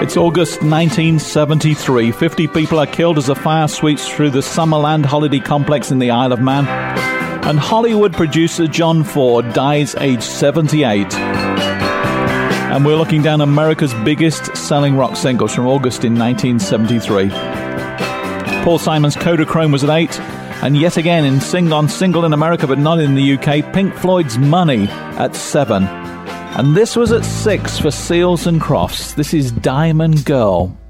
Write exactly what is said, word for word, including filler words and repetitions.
It's August nineteen seventy-three. fifty people are killed as a fire sweeps through the Summerland holiday complex in the Isle of Man. And Hollywood producer John Ford dies aged seventy-eight. And we're looking down America's biggest selling rock singles from August in nineteen seventy-three. Paul Simon's Kodachrome was at eight. And yet again in sing on single in America but not in the U K, Pink Floyd's Money at seven. And this was at six for Seals and Crofts. This is Diamond Girl.